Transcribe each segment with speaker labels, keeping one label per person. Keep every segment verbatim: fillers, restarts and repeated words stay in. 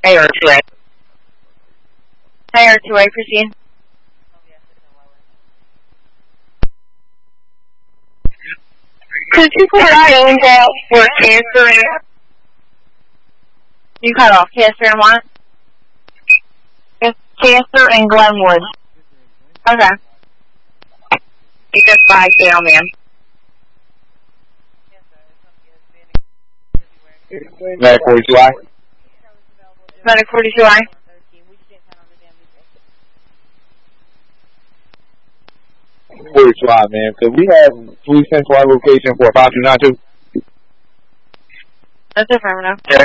Speaker 1: A or two A? A or two A, proceed.
Speaker 2: Could you put our names out for cancer and...
Speaker 1: You cut off cancer and what?
Speaker 2: Cancer and Glenwood.
Speaker 1: Okay.
Speaker 2: You just buy jail, ma'am.
Speaker 3: Medic forty-two I.
Speaker 1: Medic forty-two I.
Speaker 3: forty-two I, man. Could we have police sent to our location for five two nine two?
Speaker 1: That's affirmative.
Speaker 3: Okay.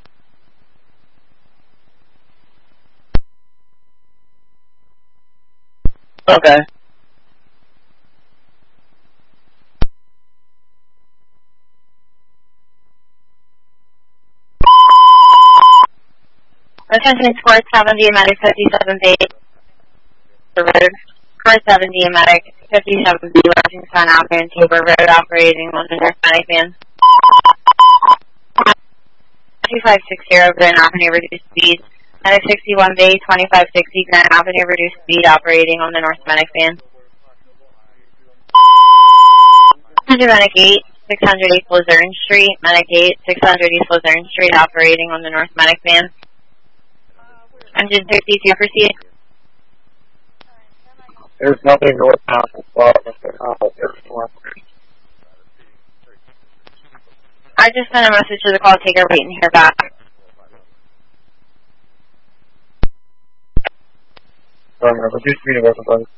Speaker 2: Okay.
Speaker 1: Attention score seventy, medic fifty-seven B. Score seventy, medic fifty-seven B, Washington Avenue, Tabor Road, operating on the North Medic van. two five six zero, Grand Avenue, reduced speed. Medic sixty-one B, twenty-five sixty, Grand Avenue, reduced speed, operating on the North Medic van. one hundred Medic eight, six hundred East Luzerne Street, Medic eight, six hundred East Luzerne Street, operating on the North Medic van. Engine sixty-two, proceed.
Speaker 3: There's nothing northbound.
Speaker 1: I just sent a message to the call taker waiting to hear back.
Speaker 3: Reduce speed and weapons on.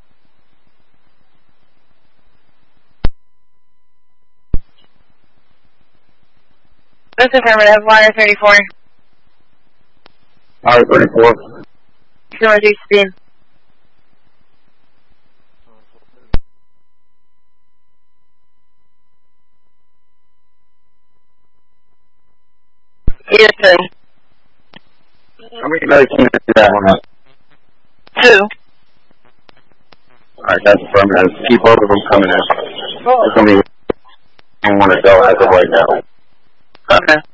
Speaker 1: That's affirmative, wire thirty-four.
Speaker 3: Alright, thirty-four.
Speaker 1: Still reduce speed.
Speaker 2: Yes, sir.
Speaker 3: How many guys can you do that one?
Speaker 2: Two.
Speaker 3: Alright, that's affirmative. Keep both of them coming in. There's only one to go as of right now.
Speaker 2: Okay.